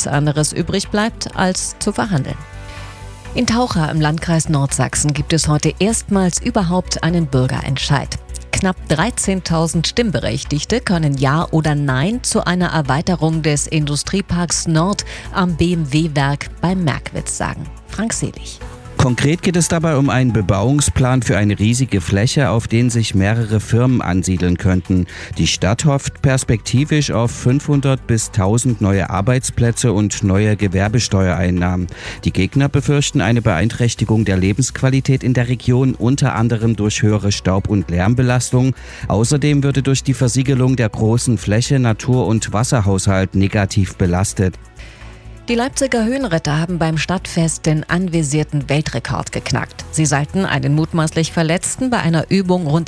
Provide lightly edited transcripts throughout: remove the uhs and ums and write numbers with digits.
nichts anderes übrig bleibt, als zu verhandeln. In Taucha im Landkreis Nordsachsen gibt es heute erstmals überhaupt einen Bürgerentscheid. Knapp 13.000 Stimmberechtigte können Ja oder Nein zu einer Erweiterung des Industrieparks Nord am BMW-Werk bei Merkwitz sagen. Frank Selig. Konkret geht es dabei um einen Bebauungsplan für eine riesige Fläche, auf den sich mehrere Firmen ansiedeln könnten. Die Stadt hofft perspektivisch auf 500 bis 1000 neue Arbeitsplätze und neue Gewerbesteuereinnahmen. Die Gegner befürchten eine Beeinträchtigung der Lebensqualität in der Region, unter anderem durch höhere Staub- und Lärmbelastung. Außerdem würde durch die Versiegelung der großen Fläche Natur- und Wasserhaushalt negativ belastet. Die Leipziger Höhenritter haben beim Stadtfest den anvisierten Weltrekord geknackt. Sie seilten einen mutmaßlich Verletzten bei einer Übung rund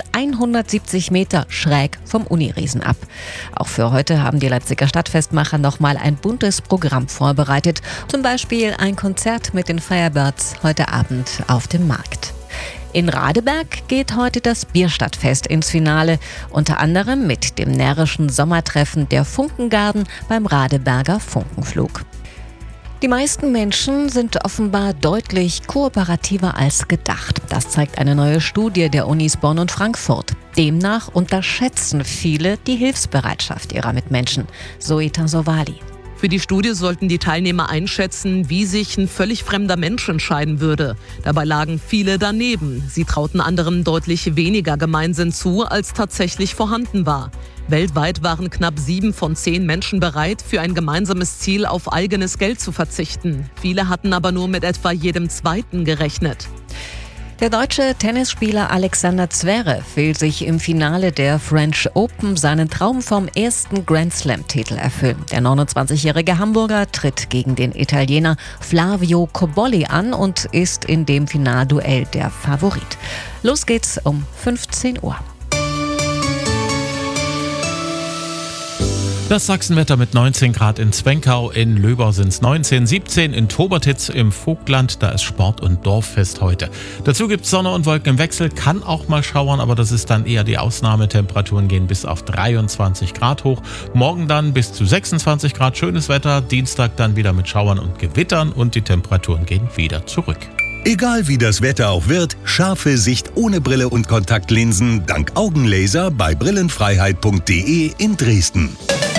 170 Meter schräg vom Uniriesen ab. Auch für heute haben die Leipziger Stadtfestmacher nochmal ein buntes Programm vorbereitet. Zum Beispiel ein Konzert mit den Firebirds heute Abend auf dem Markt. In Radeberg geht heute das Bierstadtfest ins Finale, unter anderem mit dem närrischen Sommertreffen der Funkengarden beim Radeberger Funkenflug. Die meisten Menschen sind offenbar deutlich kooperativer als gedacht. Das zeigt eine neue Studie der Unis Bonn und Frankfurt. Demnach unterschätzen viele die Hilfsbereitschaft ihrer Mitmenschen. Zoe Tansovali. Für die Studie sollten die Teilnehmer einschätzen, wie sich ein völlig fremder Mensch entscheiden würde. Dabei lagen viele daneben. Sie trauten anderen deutlich weniger Gemeinsinn zu, als tatsächlich vorhanden war. Weltweit waren knapp 7 von 10 Menschen bereit, für ein gemeinsames Ziel auf eigenes Geld zu verzichten. Viele hatten aber nur mit etwa jedem Zweiten gerechnet. Der deutsche Tennisspieler Alexander Zverev will sich im Finale der French Open seinen Traum vom ersten Grand-Slam-Titel erfüllen. Der 29-jährige Hamburger tritt gegen den Italiener Flavio Cobolli an und ist in dem Finalduell der Favorit. Los geht's um 15 Uhr. Das Sachsenwetter mit 19 Grad in Zwenkau, in Löbau sind es 19, 17 in Tobertitz im Vogtland, da ist Sport- und Dorffest heute. Dazu gibt es Sonne und Wolken im Wechsel, kann auch mal schauern, aber das ist dann eher die Ausnahme. Temperaturen gehen bis auf 23 Grad hoch. Morgen dann bis zu 26 Grad, schönes Wetter, Dienstag dann wieder mit Schauern und Gewittern und die Temperaturen gehen wieder zurück. Egal wie das Wetter auch wird, scharfe Sicht ohne Brille und Kontaktlinsen dank Augenlaser bei brillenfreiheit.de in Dresden.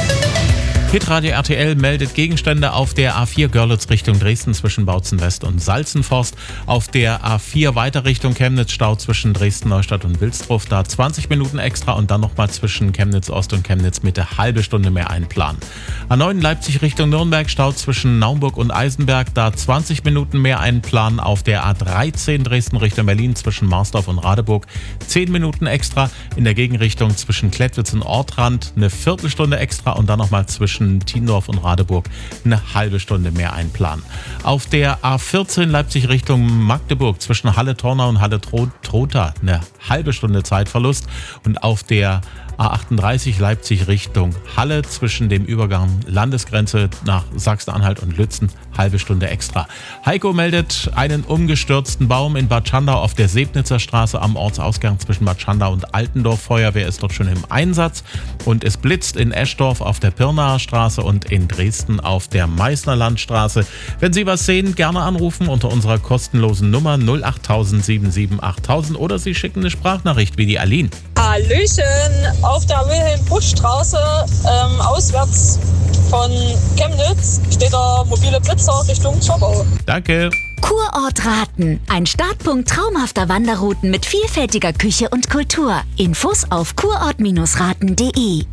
Hitradio RTL meldet Gegenstände auf der A4 Görlitz Richtung Dresden zwischen Bautzen West und Salzenforst. Auf der A4 weiter Richtung Chemnitz Stau zwischen Dresden-Neustadt und Wilsdruff. Da 20 Minuten extra und dann nochmal zwischen Chemnitz Ost und Chemnitz Mitte halbe Stunde mehr einplanen. A9 Leipzig Richtung Nürnberg Stau zwischen Naumburg und Eisenberg. Da 20 Minuten mehr einplanen. Auf der A13 Dresden Richtung Berlin zwischen Marsdorf und Radeburg 10 Minuten extra. In der Gegenrichtung zwischen Klettwitz und Ortrand eine Viertelstunde extra und dann nochmal zwischen Tiendorf und Radeburg eine halbe Stunde mehr einplanen. Auf der A14 Leipzig Richtung Magdeburg zwischen Halle-Tornau und Halle-Trotha eine halbe Stunde Zeitverlust und auf der A38 Leipzig Richtung Halle zwischen dem Übergang Landesgrenze nach Sachsen-Anhalt und Lützen halbe Stunde extra. Heiko meldet einen umgestürzten Baum in Bad Schandau auf der Sebnitzer Straße am Ortsausgang zwischen Bad Schandau und Altendorf. Feuerwehr ist dort schon im Einsatz und es blitzt in Eschdorf auf der Pirnaer Straße und in Dresden auf der Meißner Landstraße. Wenn Sie was sehen, gerne anrufen unter unserer kostenlosen Nummer 08000 778000 oder Sie schicken eine Sprachnachricht wie die Aline. Hallöchen, auf der Wilhelm-Busch-Straße auswärts von Chemnitz steht der mobile Blitzer Richtung Zschopau. Danke. Kurort Raten, ein Startpunkt traumhafter Wanderrouten mit vielfältiger Küche und Kultur. Infos auf kurort-raten.de.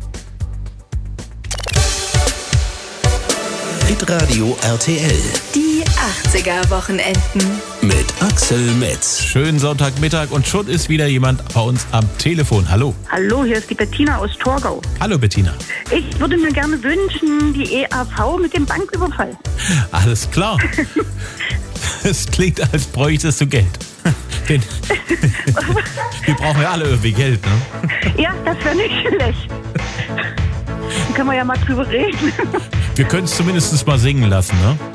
Hitradio RTL. Die 80er-Wochenenden. Mit Axel Metz. Schönen Sonntagmittag und schon ist wieder jemand bei uns am Telefon. Hallo. Hallo, hier ist die Bettina aus Torgau. Hallo Bettina. Ich würde mir gerne wünschen, die EAV mit dem Banküberfall. Alles klar. Es klingt, als bräuchtest du Geld. Wir brauchen ja alle irgendwie Geld, ne? Ja, das wäre nicht schlecht. Dann können wir ja mal drüber reden. Wir können es zumindest mal singen lassen, ne?